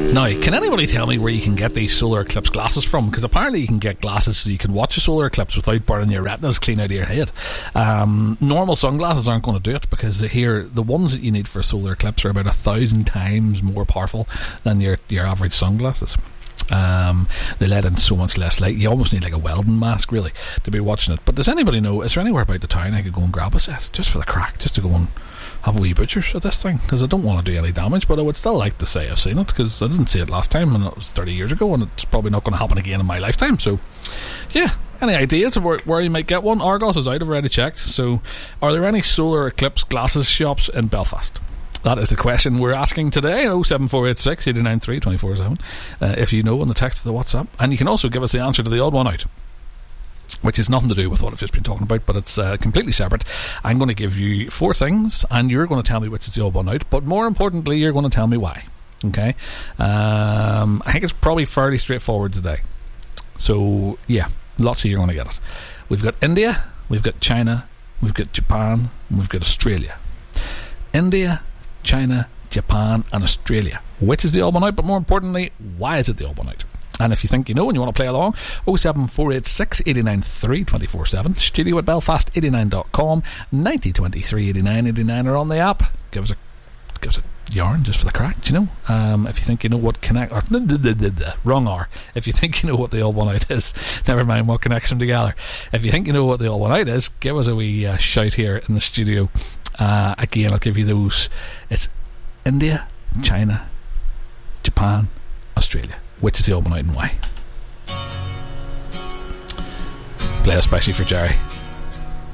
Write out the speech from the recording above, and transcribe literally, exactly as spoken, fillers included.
Now, can anybody tell me where you can get these solar eclipse glasses from? Because apparently you can get glasses so you can watch a solar eclipse without burning your retinas clean out of your head. Um, normal sunglasses aren't going to do it, because here the ones that you need for a solar eclipse are about a thousand times more powerful than your, your average sunglasses. Um, they let in so much less light. You almost need like a welding mask, really, to be watching it. But does anybody know, is there anywhere about the town I could go and grab a set, just for the crack, just to go and have a wee butchers at this thing? Because I don't want to do any damage, but I would still like to say I've seen it, because I didn't see it last time and it was thirty years ago, and it's probably not going to happen again in my lifetime. So yeah, any ideas of where, where you might get one? Argos is out, I've already checked. So are there any solar eclipse glasses shops in Belfast? That is the question we're asking today. oh seven four eight six, eight nine three, two four seven uh, if you know, on the text of the WhatsApp. And you can also give us the answer to the odd one out, which is nothing to do with what I've just been talking about, but it's uh, completely separate. I'm going to give you four things, and you're going to tell me which is the odd one out, but more importantly, you're going to tell me why. Okay? Um, I think it's probably fairly straightforward today. So, yeah, lots of you are going to get it. We've got India, we've got China, we've got Japan, and we've got Australia. India, China, Japan and Australia. Which is the odd one out, but more importantly, why is it the odd one out? And if you think you know and you want to play along, oh seven four eight six, eight nine three, two four seven, studio at belfast eighty-nine dot com, ninety twenty-three eighty-nine eighty-nine, or on the app. Give us a give us a yarn just for the crack, do you know? Um, if you think you know what connect or wrong R. If you think you know what the odd one out is, never mind what connects them together. If you think you know what the odd one out is, give us a wee uh, shout here in the studio. Uh, again, I'll give you those. It's India, China, Japan, Australia. Which is the old one out and why? Play especially for Jerry.